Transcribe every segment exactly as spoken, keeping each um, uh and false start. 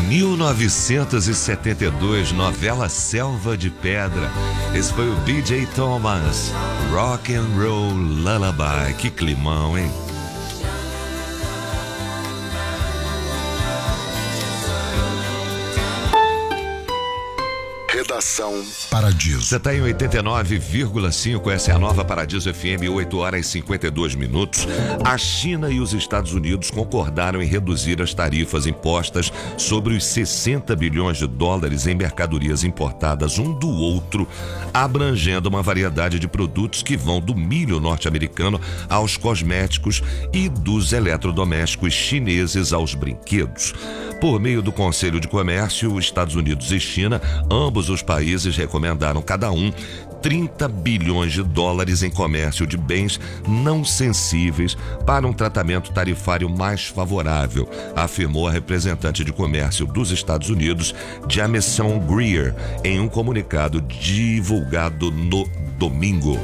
mil novecentos e setenta e dois, novela Selva de Pedra. Esse foi o B J Thomas, Rock and Roll Lullaby. Que climão, hein? Redação Paradiso. Você está em oitenta e nove vírgula cinco, essa é a nova Paradiso F M, oito horas e cinquenta e dois minutos. A China e os Estados Unidos concordaram em reduzir as tarifas impostas sobre os sessenta bilhões de dólares em mercadorias importadas um do outro, abrangendo uma variedade de produtos que vão do milho norte-americano aos cosméticos e dos eletrodomésticos chineses aos brinquedos. Por meio do Conselho de Comércio, os Estados Unidos e China, ambos os países recomendaram cada um trinta bilhões de dólares em comércio de bens não sensíveis para um tratamento tarifário mais favorável, afirmou a representante de comércio dos Estados Unidos, Jamieson Greer, em um comunicado divulgado no domingo.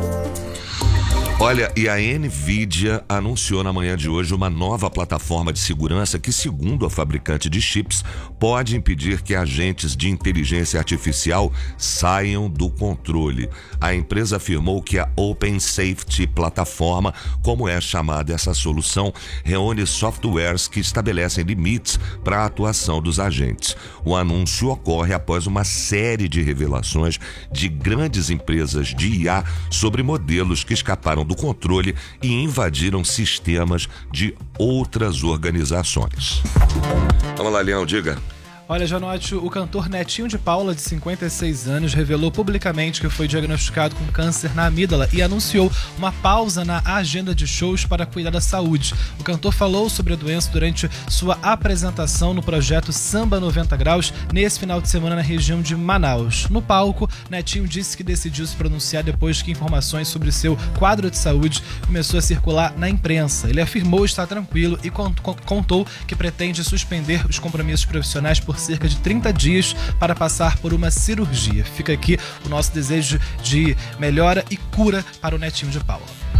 Olha, e a Nvidia anunciou na manhã de hoje uma nova plataforma de segurança que, segundo a fabricante de chips, pode impedir que agentes de inteligência artificial saiam do controle. A empresa afirmou que a Open Safety Plataforma, como é chamada essa solução, reúne softwares que estabelecem limites para a atuação dos agentes. O anúncio ocorre após uma série de revelações de grandes empresas de I A sobre modelos que escaparam do controle e invadiram sistemas de outras organizações. Vamos lá, Leão, diga. Olha, Janote, o cantor Netinho de Paula, de cinquenta e seis anos, revelou publicamente que foi diagnosticado com câncer na amígdala e anunciou uma pausa na agenda de shows para cuidar da saúde. O cantor falou sobre a doença durante sua apresentação no projeto Samba noventa graus, nesse final de semana na região de Manaus. No palco, Netinho disse que decidiu se pronunciar depois que informações sobre seu quadro de saúde começou a circular na imprensa. Ele afirmou estar tranquilo e contou que pretende suspender os compromissos profissionais por cerca de trinta dias para passar por uma cirurgia. Fica aqui o nosso desejo de melhora e cura para o Netinho de Paula.